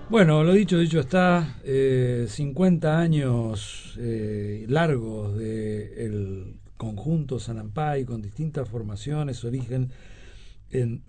Bueno, lo dicho está, 50 años largos del conjunto Sanampay con distintas formaciones, origen en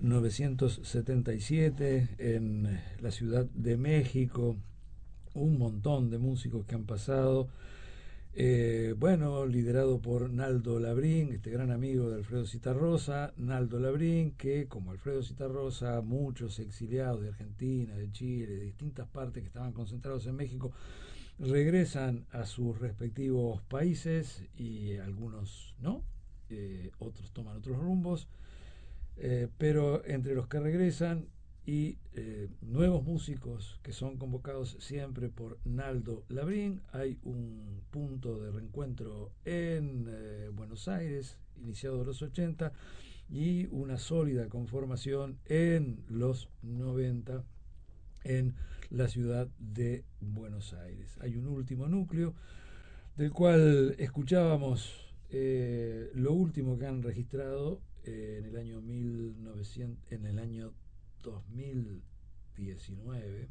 1977 en la Ciudad de México, un montón de músicos que han pasado. Bueno, liderado por Naldo Labrín, este gran amigo de Alfredo Zitarrosa. Naldo Labrín, que como Alfredo Zitarrosa, muchos exiliados de Argentina, de Chile, de distintas partes que estaban concentrados en México, regresan a sus respectivos países y algunos no, otros toman otros rumbos, pero entre los que regresan y nuevos músicos que son convocados siempre por Naldo Labrín, hay un punto de reencuentro en Buenos Aires, iniciado en los 80, y una sólida conformación en los 90 en la ciudad de Buenos Aires. Hay un último núcleo del cual escuchábamos lo último que han registrado en el año 1900, en el año 2019,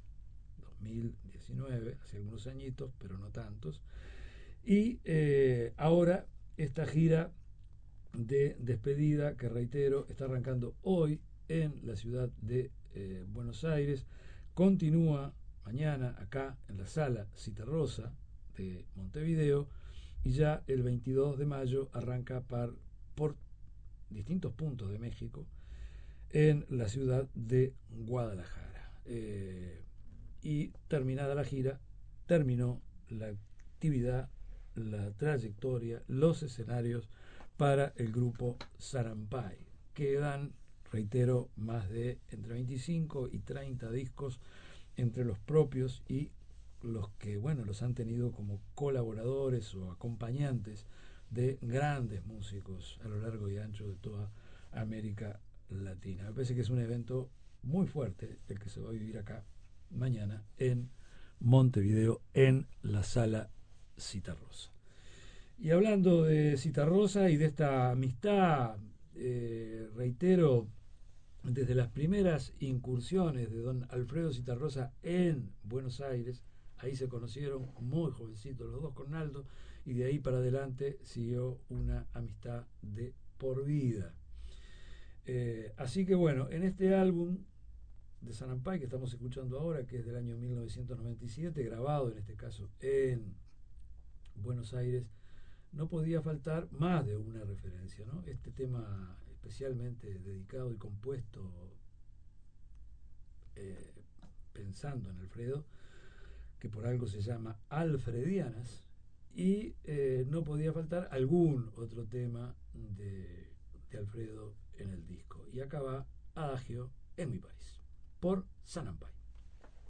2019, hace algunos añitos, pero no tantos, y ahora esta gira de despedida, que reitero, está arrancando hoy en la ciudad de Buenos Aires, continúa mañana acá en la sala Citarrosa de Montevideo, y ya el 22 de mayo arranca por distintos puntos de México en la ciudad de Guadalajara. Y terminada la gira, terminó la actividad, la trayectoria, los escenarios para el grupo Sarampay. Quedan, reitero, más de entre 25 y 30 discos entre los propios y los que, bueno, los han tenido como colaboradores o acompañantes de grandes músicos a lo largo y ancho de toda América Latina. Me parece que es un evento muy fuerte el que se va a vivir acá mañana en Montevideo, en la sala Citarrosa. Y hablando de Citarrosa y de esta amistad, reitero, desde las primeras incursiones de don Alfredo Citarrosa en Buenos Aires, ahí se conocieron muy jovencitos los dos con Naldo, y de ahí para adelante siguió una amistad de por vida. Así que bueno, en este álbum de Sanampay que estamos escuchando ahora, que es del año 1997, grabado en este caso en Buenos Aires, no podía faltar más de una referencia, ¿no? Este tema especialmente dedicado y compuesto eh, pensando en Alfredo, que por algo se llama Alfredianas, y no podía faltar algún otro tema de Alfredo en el disco. Y acá va Adagio en mi país, por Sanampay.